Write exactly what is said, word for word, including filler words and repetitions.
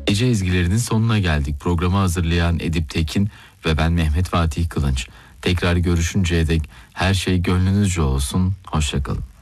Gece ezgilerinin sonuna geldik. Programı hazırlayan Edip Tekin ve ben Mehmet Fatih Kılınç. Tekrar görüşünceye dek her şey gönlünüzce olsun. Hoşça kalın.